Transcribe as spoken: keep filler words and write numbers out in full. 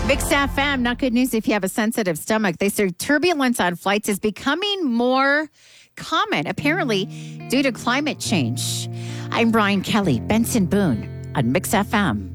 Mix F M, not good news if you have a sensitive stomach. They say turbulence on flights is becoming more common, apparently, due to climate change. I'm Brian Kelly, Benson Boone on Mix F M.